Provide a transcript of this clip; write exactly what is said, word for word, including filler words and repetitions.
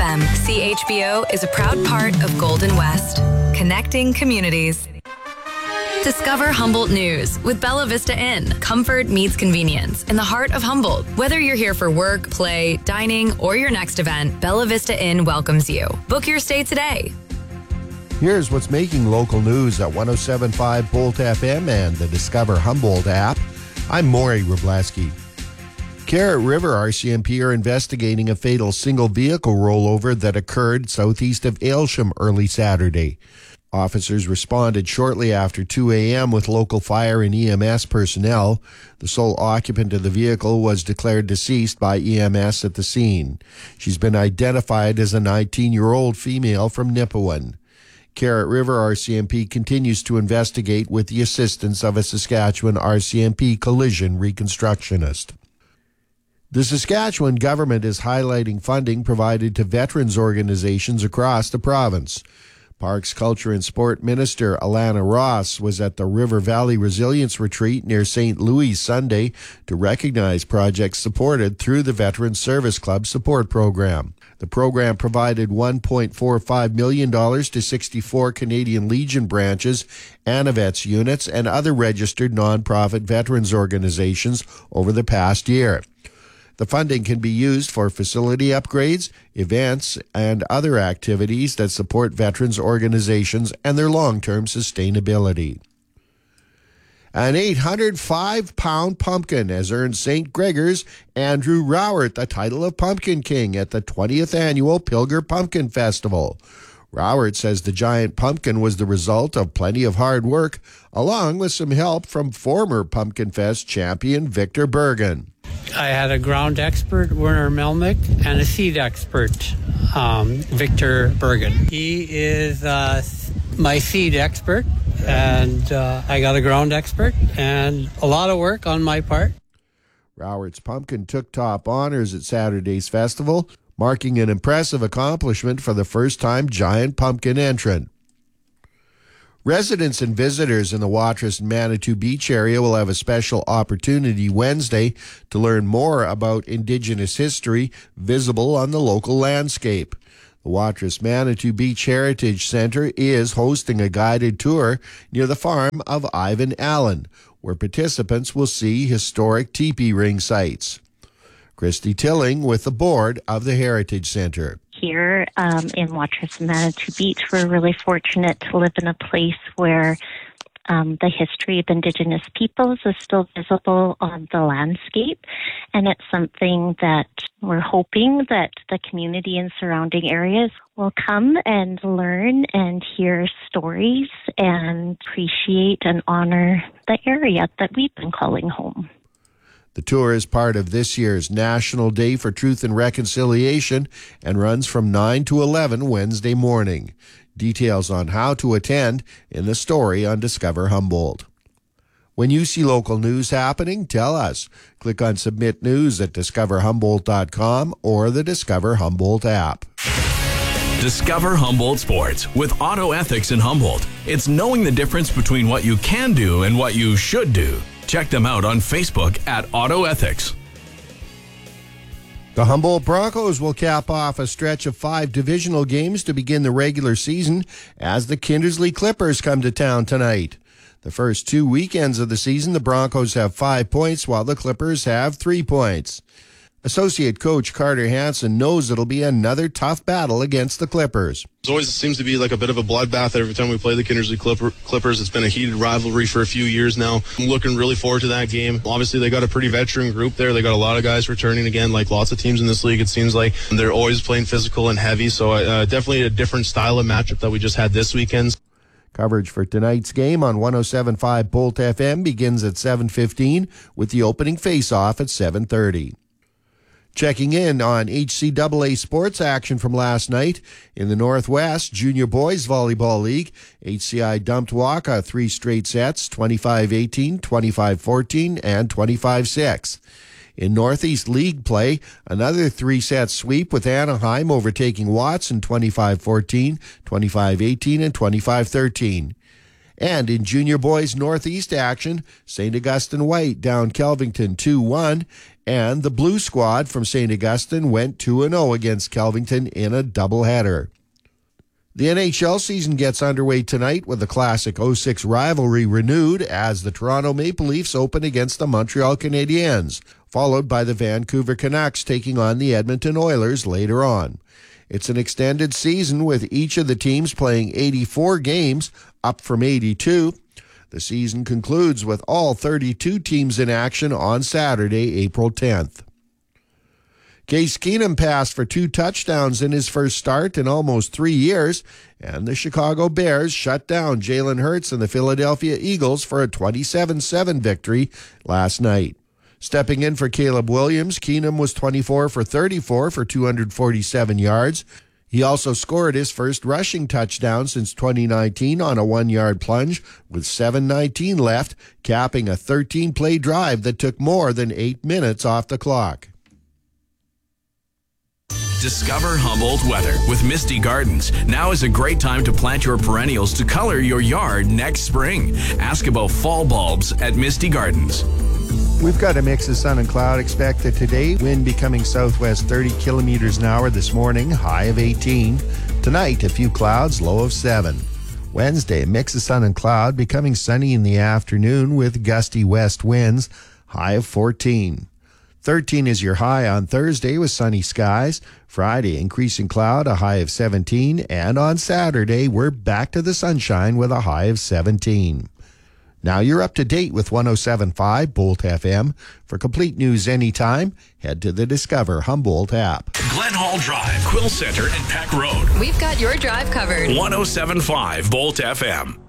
M. C H B O is a proud part of Golden West, connecting communities. Discover Humboldt News with Bella Vista Inn. Comfort meets convenience in the heart of Humboldt. Whether you're here for work, play, dining, or your next event, Bella Vista Inn welcomes you. Book your stay today. Here's what's making local news at one oh seven point five Bolt F M and the Discover Humboldt app. I'm Maury Wrobleski. Carrot River R C M P are investigating a fatal single vehicle rollover that occurred southeast of Aylsham early Saturday. Officers responded shortly after two a.m. with local fire and E M S personnel. The sole occupant of the vehicle was declared deceased by E M S at the scene. She's been identified as a nineteen-year-old female from Nipawin. Carrot River R C M P continues to investigate with the assistance of a Saskatchewan R C M P collision reconstructionist. The Saskatchewan government is highlighting funding provided to veterans organizations across the province. Parks, Culture and Sport Minister Alana Ross was at the River Valley Resilience Retreat near Saint Louis Sunday to recognize projects supported through the Veterans Service Club Support Program. The program provided one point four five million dollars to sixty-four Canadian Legion branches, Anavets units, and other registered nonprofit veterans organizations over the past year. The funding can be used for facility upgrades, events, and other activities that support veterans organizations and their long-term sustainability. An eight hundred five pound pumpkin has earned Saint Gregor's Andrew Rowert the title of Pumpkin King at the twentieth Annual Pilger Pumpkin Festival. Rowert says the giant pumpkin was the result of plenty of hard work, along with some help from former Pumpkin Fest champion Victor Bergen. I had a ground expert, Werner Melnick, and a seed expert, um, Victor Bergen. He is uh, my seed expert, and uh, I got a ground expert, and a lot of work on my part. Rowert's pumpkin took top honors at Saturday's festival, marking an impressive accomplishment for the first-time giant pumpkin entrant. Residents and visitors in the Watrous and Manitou Beach area will have a special opportunity Wednesday to learn more about Indigenous history visible on the local landscape. The Watrous Manitou Beach Heritage Center is hosting a guided tour near the farm of Ivan Allen, where participants will see historic teepee ring sites. Christy Tilling with the board of the Heritage Center. Here um, in Watrous and Manitou Beach, we're really fortunate to live in a place where um, the history of Indigenous peoples is still visible on the landscape. And it's something that we're hoping that the community and surrounding areas will come and learn and hear stories and appreciate and honor the area that we've been calling home. The tour is part of this year's National Day for Truth and Reconciliation and runs from nine to eleven Wednesday morning. Details on how to attend in the story on Discover Humboldt. When you see local news happening, tell us. Click on Submit News at discover humboldt dot com or the Discover Humboldt app. Discover Humboldt Sports with Auto Ethics in Humboldt. It's knowing the difference between what you can do and what you should do. Check them out on Facebook at Auto Ethics. The Humboldt Broncos will cap off a stretch of five divisional games to begin the regular season as the Kindersley Clippers come to town tonight. The first two weekends of the season, the Broncos have five points while the Clippers have three points. Associate coach Carter Hansen knows it'll be another tough battle against the Clippers. It always seems to be like a bit of a bloodbath every time we play the Kindersley Clipper, Clippers. It's been a heated rivalry for a few years now. I'm looking really forward to that game. Obviously, they got a pretty veteran group there. They got a lot of guys returning again, like lots of teams in this league, it seems like. And they're always playing physical and heavy, so uh, definitely a different style of matchup that we just had this weekend. Coverage for tonight's game on one oh seven point five Bolt F M begins at seven fifteen with the opening face-off at seven thirty. Checking in on H C A A sports action from last night. In the Northwest Junior Boys Volleyball League, H C I dumped Waka three straight sets, twenty-five eighteen, twenty-five fourteen, and twenty-five six. In Northeast League play, another three-set sweep with Anaheim overtaking Watson twenty-five fourteen, twenty-five eighteen, and twenty-five thirteen. And in junior boys Northeast action, Saint Augustine White down Kelvington two one, and the Blue Squad from Saint Augustine went two and oh against Kelvington in a doubleheader. The N H L season gets underway tonight with the classic oh six rivalry renewed as the Toronto Maple Leafs open against the Montreal Canadiens, followed by the Vancouver Canucks taking on the Edmonton Oilers later on. It's an extended season with each of the teams playing eighty-four games, up from eighty-two. The season concludes with all thirty-two teams in action on Saturday, April tenth. Case Keenum passed for two touchdowns in his first start in almost three years, and the Chicago Bears shut down Jalen Hurts and the Philadelphia Eagles for a twenty-seven seven victory last night. Stepping in for Caleb Williams, Keenum was twenty-four for thirty-four for two hundred forty-seven yards. He also scored his first rushing touchdown since twenty nineteen on a one-yard plunge with seven nineteen left, capping a thirteen-play drive that took more than eight minutes off the clock. Discover Humboldt weather with Misty Gardens. Now is a great time to plant your perennials to color your yard next spring. Ask about fall bulbs at Misty Gardens. We've got a mix of sun and cloud expected today. Wind becoming southwest thirty kilometers an hour this morning, high of eighteen. Tonight, a few clouds, low of seven. Wednesday, a mix of sun and cloud, becoming sunny in the afternoon with gusty west winds, high of fourteen. thirteen is your high on Thursday with sunny skies. Friday, increasing cloud, a high of seventeen. And on Saturday, we're back to the sunshine with a high of seventeen. Now you're up to date with one oh seven point five Bolt F M. For complete news anytime, head to the Discover Humboldt app. Glen Hall Drive, Quill Center, and Peck Road. We've got your drive covered. one oh seven point five Bolt F M.